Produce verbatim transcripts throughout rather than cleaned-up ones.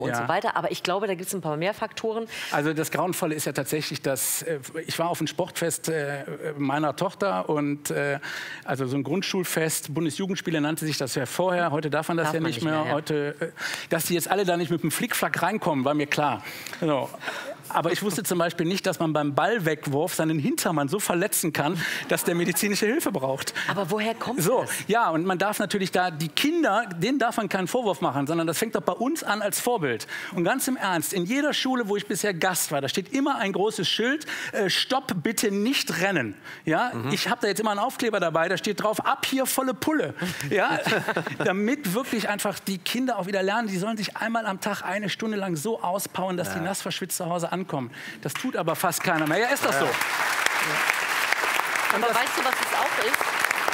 und ja. so weiter. Aber ich glaube, da gibt es ein paar mehr Faktoren. Also das Grauenvolle ist ja tatsächlich, dass äh, ich war auf dem Sportfest äh, meiner Tochter und äh, also so ein Grundschulfest, Bundesjugendspiele nannte sich das ja vorher. Heute darf man das darf ja man nicht nicht mehr. mehr ja. Heute, äh, dass die jetzt alle da nicht mit dem Flickflack reinkommen, war mir klar. So. Aber ich wusste zum Beispiel nicht, dass man beim Ballwegwurf seinen Hintermann so verletzen kann, dass der medizinische Hilfe braucht. Aber woher kommt so, das? Ja, und man darf natürlich da, die Kinder, denen darf man keinen Vorwurf machen, sondern das fängt doch bei uns an als Vorbild. Und ganz im Ernst, in jeder Schule, wo ich bisher Gast war, da steht immer ein großes Schild, äh, Stopp, bitte nicht rennen. Ja, mhm. Ich habe da jetzt immer einen Aufkleber dabei, da steht drauf, ab hier volle Pulle. Ja, damit wirklich einfach die Kinder auch wieder lernen, die sollen sich einmal am Tag eine Stunde lang so auspowern, dass ja. die nass verschwitzt zu Hause ankommen. Das tut aber fast keiner mehr. Ja, ist das ja. so? Ja. Aber weißt du, was es auch ist?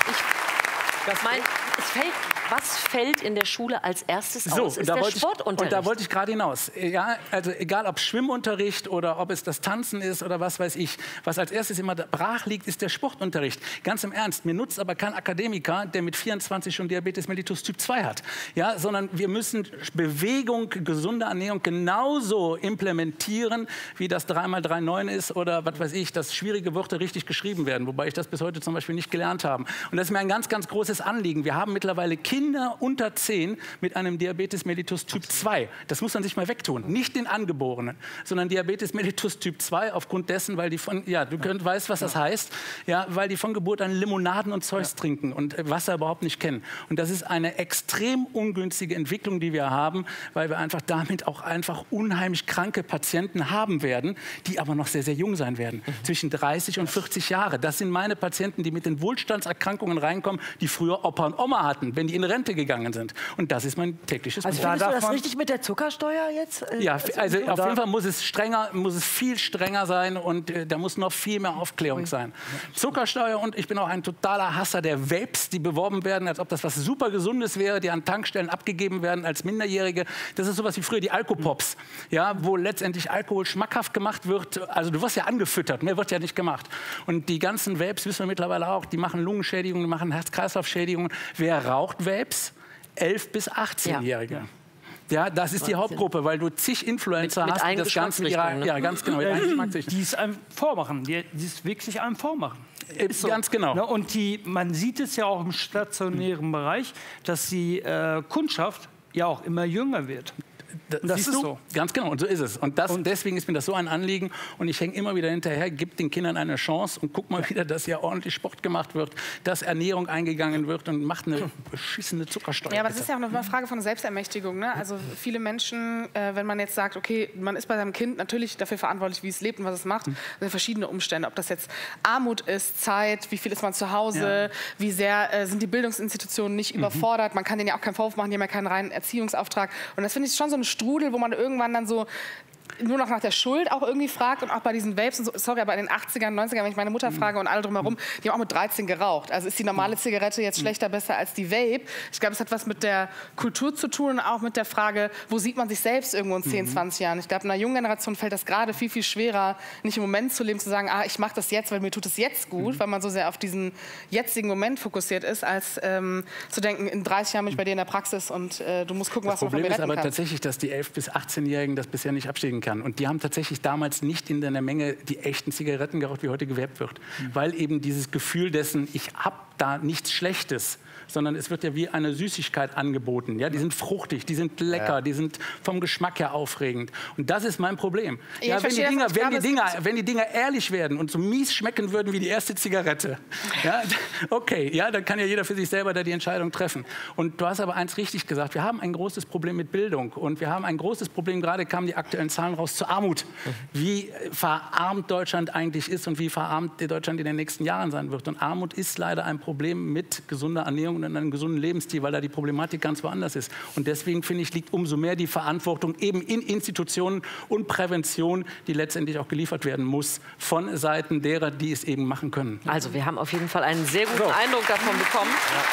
Ich meine, es fällt, was fällt in der Schule als erstes so, aus? Ist da der ich, Sportunterricht. Und da wollte ich gerade hinaus. Ja, also egal ob Schwimmunterricht oder ob es das Tanzen ist oder was weiß ich. Was als erstes immer brach liegt, ist der Sportunterricht. Ganz im Ernst, mir nutzt aber kein Akademiker, der mit vierundzwanzig schon Diabetes mellitus Typ zwei hat. Ja, sondern wir müssen Bewegung, gesunde Ernährung genauso implementieren, wie das drei mal drei neun ist oder was weiß ich, dass schwierige Worte richtig geschrieben werden. Wobei ich das bis heute zum Beispiel nicht gelernt habe. Und das ist mir ein ganz, ganz großes Anliegen. Wir haben mittlerweile Kinder unter zehn mit einem Diabetes mellitus Typ zwei. Das muss man sich mal wegtun. Nicht den Angeborenen, sondern Diabetes mellitus Typ zwei aufgrund dessen, weil die von, ja, du könnt, weißt, was das heißt, ja, weil die von Geburt an Limonaden und Zeugs ja. trinken und Wasser überhaupt nicht kennen. Und das ist eine extrem ungünstige Entwicklung, die wir haben, weil wir einfach damit auch einfach unheimlich kranke Patienten haben werden, die aber noch sehr, sehr jung sein werden. Mhm. Zwischen dreißig und vierzig Jahre. Das sind meine Patienten, die mit den Wohlstandserkrankungen reinkommen, die früher Opa und Oma hatten, wenn die in Rente gegangen sind. Und das ist mein tägliches Also Brot. findest du das richtig mit der Zuckersteuer jetzt? Ja, also auf jeden Fall muss es strenger, muss es viel strenger sein und äh, da muss noch viel mehr Aufklärung sein. Zuckersteuer und ich bin auch ein totaler Hasser der Vapes, die beworben werden, als ob das was super Gesundes wäre, die an Tankstellen abgegeben werden als Minderjährige. Das ist sowas wie früher die Alkopops, ja, wo letztendlich Alkohol schmackhaft gemacht wird. Also du wirst ja angefüttert, mehr wird ja nicht gemacht. Und die ganzen Vapes, wissen wir mittlerweile auch, die machen Lungenschädigungen, die machen Herz-Kreislauf-Schädigungen. Wer raucht Vapes? elf- bis achtzehnjährige. Ja. Ja, das ist die Hauptgruppe, weil du zig Influencer mit, mit hast, die das Ganze mit ihrer, ne? ja, ganz genau, äh, die es einem vormachen, die, die es wirklich einem vormachen. Ist so. Ganz genau. Ne, und die, man sieht es ja auch im stationären Bereich, dass die äh, Kundschaft ja auch immer jünger wird. Das, das ist du? so. Ganz genau, und so ist es. Und, das, und deswegen ist mir das so ein Anliegen. Und ich hänge immer wieder hinterher, gib den Kindern eine Chance und guck mal wieder, dass hier ordentlich Sport gemacht wird, dass Ernährung eingegangen wird und macht eine beschissene Zuckersteuer. Ja, aber das ist ja auch noch eine Frage von Selbstermächtigung. Ne? Also viele Menschen, äh, wenn man jetzt sagt, okay, man ist bei seinem Kind natürlich dafür verantwortlich, wie es lebt und was es macht, das sind verschiedene Umstände. Ob das jetzt Armut ist, Zeit, wie viel ist man zu Hause, ja. wie sehr äh, sind die Bildungsinstitutionen nicht mhm. überfordert. Man kann denen ja auch keinen Vorwurf machen, die haben ja keinen reinen Erziehungsauftrag. Und das finde ich schon so eine Strudel, wo man irgendwann dann so nur noch nach der Schuld auch irgendwie fragt und auch bei diesen Vapes und so, sorry, aber in den achtzigern, neunzigern, wenn ich meine Mutter frage und alle drumherum, die haben auch mit dreizehn geraucht. Also ist die normale Zigarette jetzt schlechter, besser als die Vape? Ich glaube, es hat was mit der Kultur zu tun und auch mit der Frage, wo sieht man sich selbst irgendwo in zehn, zwanzig Jahren? Ich glaube, einer jungen Generation fällt das gerade viel, viel schwerer, nicht im Moment zu leben, zu sagen, ah, ich mache das jetzt, weil mir tut es jetzt gut, mhm. weil man so sehr auf diesen jetzigen Moment fokussiert ist, als ähm, zu denken, in dreißig Jahren bin ich bei dir in der Praxis und äh, du musst gucken, das was du noch von mir retten kannst. Das Problem ist aber kannst. tatsächlich, dass die elf- bis achtzehnjährigen das bisher nicht absteigen kann. Und die haben tatsächlich damals nicht in der Menge die echten Zigaretten geraucht, wie heute gewerbt wird. Mhm. Weil eben dieses Gefühl dessen, ich habe da nichts Schlechtes, sondern es wird ja wie eine Süßigkeit angeboten. Ja, die sind fruchtig, die sind lecker, ja. die sind vom Geschmack her aufregend. Und das ist mein Problem. Ja, ja, wenn, die Dinger, wenn, die Dinger, wenn die Dinger ehrlich werden und so mies schmecken würden wie die erste Zigarette, ja, okay, ja, dann kann ja jeder für sich selber da die Entscheidung treffen. Und du hast aber eins richtig gesagt, wir haben ein großes Problem mit Bildung. Und wir haben ein großes Problem, gerade kamen die aktuellen Zahlen raus, zur Armut. Wie verarmt Deutschland eigentlich ist und wie verarmt Deutschland in den nächsten Jahren sein wird. Und Armut ist leider ein Problem mit gesunder Ernährung und einem gesunden Lebensstil, weil da die Problematik ganz woanders ist. Und deswegen, finde ich, liegt umso mehr die Verantwortung eben in Institutionen und Prävention, die letztendlich auch geliefert werden muss, von Seiten derer, die es eben machen können. Also wir haben auf jeden Fall einen sehr guten so. Eindruck davon bekommen,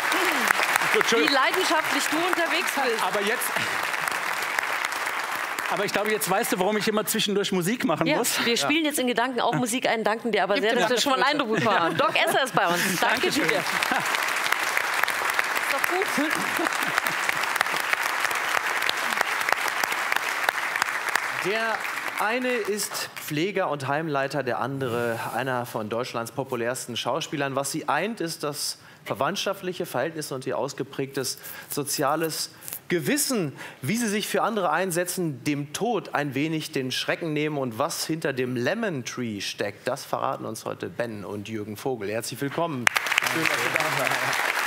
ja. Gut, wie leidenschaftlich du unterwegs bist. Aber jetzt... Aber ich glaube, jetzt weißt du, warum ich immer zwischendurch Musik machen ja, muss. Wir spielen jetzt in Gedanken auch Musik ein, danken dir aber sehr, dass wir schon mal einen Eindruck bekommen haben. Doc Esser ist bei uns. Danke Dankeschön. dir. Ist doch gut. Der eine ist Pfleger und Heimleiter, der andere einer von Deutschlands populärsten Schauspielern. Was sie eint, ist das verwandtschaftliche Verhältnis und ihr ausgeprägtes soziales Gewissen, wie sie sich für andere einsetzen, dem Tod ein wenig den Schrecken nehmen und was hinter dem Lemon Tree steckt, das verraten uns heute Ben und Jürgen Vogel. Herzlich willkommen. Schön, dass ihr da seid.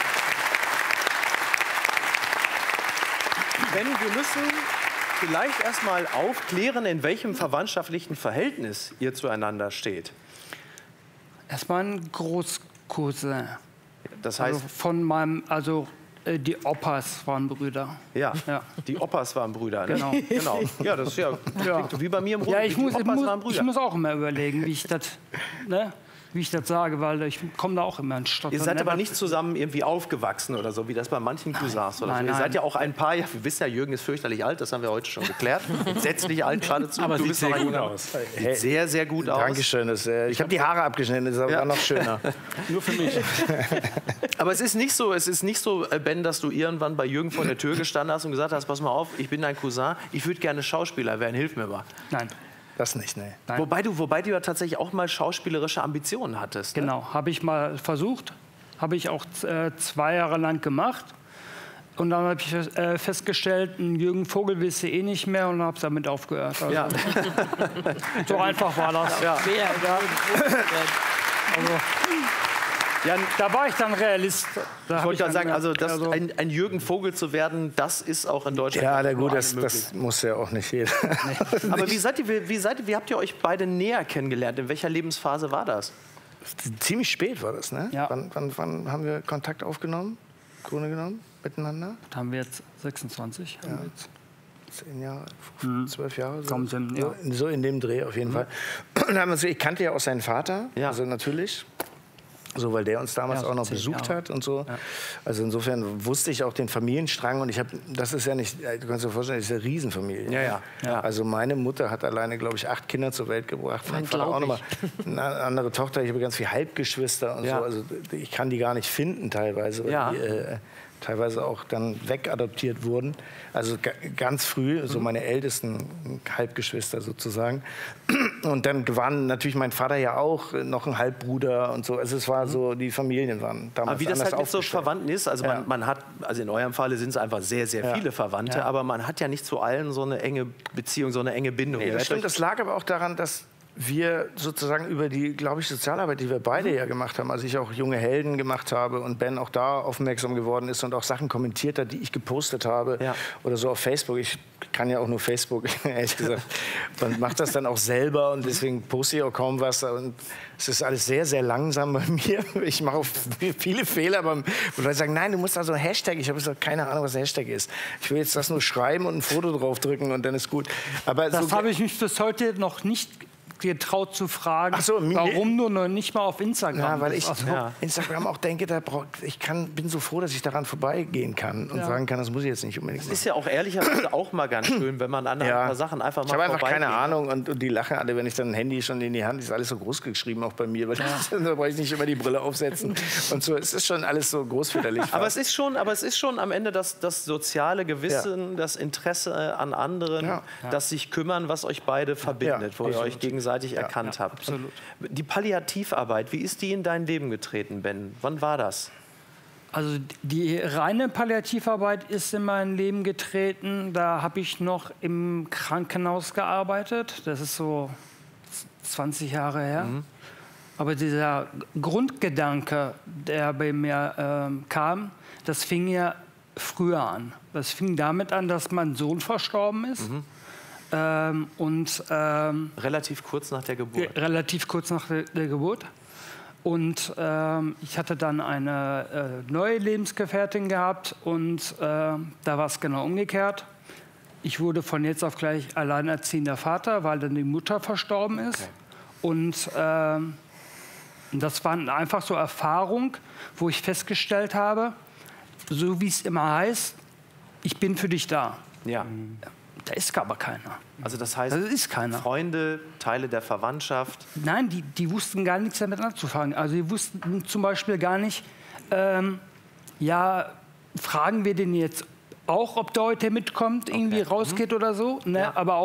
Ben, wir müssen vielleicht erst mal aufklären, in welchem verwandtschaftlichen Verhältnis ihr zueinander steht. Erstmal ein Großcousin. Das heißt, also von meinem, also äh, die Opas waren Brüder. Ja, ja, die Opas waren Brüder. Ne? Genau. genau. Ja, das ist ja, ja. wie bei mir im Ruhrgebiet. Ja, ich muss, die ich, Opas muss, waren Brüder. ich muss auch immer überlegen, wie ich das, ne, wie ich das sage, weil ich komme da auch immer in Stottern. Ihr seid ne? aber nicht zusammen irgendwie aufgewachsen oder so, wie das bei manchen Cousins oder nein, so. Ihr nein. seid ja auch ein paar, ja, wir wissen ja, Jürgen ist fürchterlich alt, das haben wir heute schon geklärt. Entsetzlich alt geradezu. Aber du sieht bist sehr noch ein gut junger- aus. Sieht sehr, sehr gut aus. Dankeschön. Das, äh, ich habe die Haare abgeschnitten, das ist aber Ja. noch schöner. Nur für mich. Aber es ist nicht so, es ist nicht so, äh, Ben, dass du irgendwann bei Jürgen vor der Tür gestanden hast und gesagt hast, pass mal auf, ich bin dein Cousin, ich würde gerne Schauspieler werden, hilf mir mal. Nein, Das nicht, ne. Nein. Wobei du, wobei du ja tatsächlich auch mal schauspielerische Ambitionen hattest. Ne? genau. Habe ich mal versucht, habe ich auch äh, zwei Jahre lang gemacht. Und dann habe ich äh, festgestellt, ein Jürgen Vogel willst du eh nicht mehr und habe es damit aufgehört. Also, Ja. so einfach war das. Ja. Wer? Also, Ja, da war ich dann Realist. Da ich hab wollte gerade dann sagen, also, das, also, ein, ein Jürgen Vogel zu werden, das ist auch in Deutschland Ja, na nur gut, einem das, möglich. das muss ja auch nicht jeder. Aber wie, seid ihr, wie, wie, seid, ihr- wie habt ihr euch beide näher kennengelernt? In welcher Lebensphase war das? Ziemlich spät war das, ne? Ja. Wann, wann, wann haben wir Kontakt aufgenommen? Im Grunde genommen, miteinander? da haben wir jetzt sechsundzwanzig. Haben wir jetzt. Zehn Jahre, zwölf Jahre? So, Kommt hin, ja. so, so in dem Dreh auf jeden Fall. Und dann haben wir uns, ich kannte ja auch seinen Vater, Ja. also natürlich. So, weil der uns damals Ja, so auch noch zehn besucht Jahre. hat und so. Also insofern wusste ich auch den Familienstrang und ich habe, das ist ja nicht, du kannst dir vorstellen, das ist eine Riesenfamilie. Ja, ja. Ja. Also meine Mutter hat alleine, glaube ich, acht Kinder zur Welt gebracht. Mein Vater glaub auch noch mal ich. eine andere Tochter. Ich habe ganz viele Halbgeschwister und Ja. so. Also ich kann die gar nicht finden teilweise, weil Ja. die äh, teilweise auch dann wegadoptiert wurden. Also ga- ganz früh, so meine ältesten Halbgeschwister sozusagen. Und dann waren natürlich mein Vater ja auch noch ein Halbbruder und so. Also es war so, die Familien waren damals Aber wie das anders halt mit so aufgestellt. Verwandten ist, also Ja. man, man hat, also in eurem Falle sind es einfach sehr, sehr Ja. viele Verwandte, Ja. aber man hat ja nicht zu allen so eine enge Beziehung, so eine enge Bindung. Nee, Ihr das werdet stimmt. euch- Das lag aber auch daran, dass wir sozusagen über die, glaube ich, Sozialarbeit, die wir beide ja gemacht haben, als ich auch junge Helden gemacht habe und Ben auch da aufmerksam geworden ist und auch Sachen kommentiert hat, die ich gepostet habe Ja. oder so auf Facebook. Ich kann ja auch nur Facebook, ehrlich gesagt. Und mache das dann auch selber und deswegen poste ich auch kaum was. Und es ist alles sehr, sehr langsam bei mir. Ich mache auch viele Fehler, aber wo Leute sagen, nein, du musst da so ein Hashtag. Ich habe gesagt, keine Ahnung, was ein Hashtag ist. Ich will jetzt das nur schreiben und ein Foto draufdrücken und dann ist gut. Aber Das so, habe ich mich bis heute noch nicht getraut zu fragen, Ach so, mir- warum du noch nicht mal auf Instagram Ja, weil ich bist. Also, Ja. Instagram auch denke, da brauch, ich kann, bin so froh, dass ich daran vorbeigehen kann und Ja. sagen kann, das muss ich jetzt nicht unbedingt Es machen. ist ja auch ehrlicherweise auch mal ganz schön, wenn man an ein paar Sachen einfach mal ich habe einfach keine vorbeigeht. Ahnung und, und die lachen alle, wenn ich dann ein Handy schon in die Hand, ist alles so groß geschrieben, auch bei mir, weil da brauche ich nicht immer die Brille aufsetzen und so. Es ist schon alles so großväterlich. Aber fast. es ist schon, aber es ist schon am Ende das, das soziale Gewissen, das Interesse an anderen, Ja. das sich kümmern, was euch beide verbindet, Ja, wo ihr absolut. euch gegenseitig erkannt habt. absolut. Die Palliativarbeit, wie ist die in dein Leben getreten, Ben? Wann war das? Also die reine Palliativarbeit ist in mein Leben getreten. Da habe ich noch im Krankenhaus gearbeitet. Das ist so zwanzig Jahre her. Aber dieser Grundgedanke, der bei mir ähm, kam, das fing ja früher an. Das fing damit an, dass mein Sohn verstorben ist. Ähm, und ähm, Relativ kurz nach der Geburt. relativ kurz nach der, der Geburt. Und ähm, ich hatte dann eine äh, neue Lebensgefährtin gehabt und äh, da war es genau umgekehrt. Ich wurde von jetzt auf gleich alleinerziehender Vater, weil dann die Mutter verstorben ist. Okay. Und ähm, das waren einfach so Erfahrungen, wo ich festgestellt habe, so wie es immer heißt, ich bin für dich da. Ja. Da ist aber keiner. Also das heißt, Da ist keiner. Freunde, Teile der Verwandtschaft. Nein, die, die wussten gar nichts damit anzufangen. Also die wussten zum Beispiel gar nicht, ähm, ja, fragen wir den jetzt auch, ob der heute mitkommt, irgendwie rausgeht oder so. Ne? Ja. Aber auch